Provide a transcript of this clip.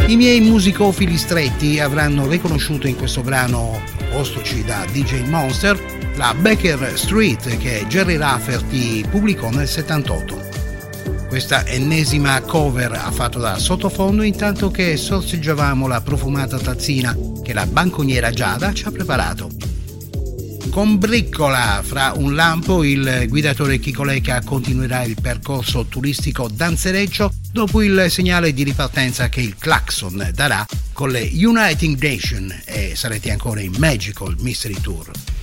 I miei musicofili stretti avranno riconosciuto in questo brano, propostoci da DJ Monster, la Baker Street che Gerry Rafferty pubblicò nel 78. Questa ennesima cover ha fatto da sottofondo intanto che sorseggiavamo la profumata tazzina che la banconiera Giada ci ha preparato. Con Briccola, fra un lampo, il guidatore Chico Lecca continuerà il percorso turistico danzereccio dopo il segnale di ripartenza che il clacson darà con le United Nations e sarete ancora in Magical Mystery Tour.